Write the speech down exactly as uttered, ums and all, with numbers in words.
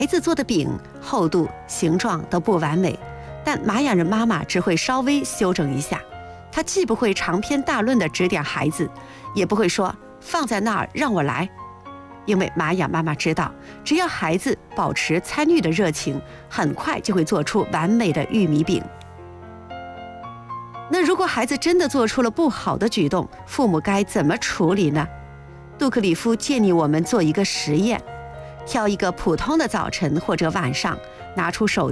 孩子做的饼厚度、形状都不完美，但玛雅人妈妈只会稍微修整一下。她既不会长篇大论地指点孩子，也不会说放在那儿让我来，因为玛雅妈妈知道，只要孩子保持参与的热情，很快就会做出完美的玉米饼。那如果孩子真的做出了不好的举动，父母该怎么处理呢？杜克里夫建议我们做一个实验，挑一个普通的早晨或者晚上，拿出手